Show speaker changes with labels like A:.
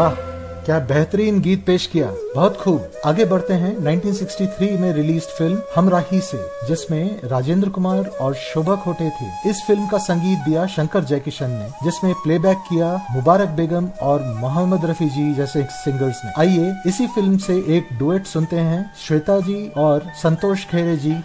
A: वाह, क्या बेहतरीन गीत पेश किया, बहुत खूब। आगे बढ़ते हैं 1963 में रिलीज फिल्म हमराही से, जिसमें राजेंद्र कुमार और शोभा खोटे थे। इस फिल्म का संगीत दिया शंकर जयकिशन ने, जिसमें प्लेबैक किया मुबारक बेगम और मोहम्मद रफी जी जैसे सिंगर्स ने। आइए इसी फिल्म से एक डुएट सुनते हैं, श्वेता जी और संतोष खेरे जी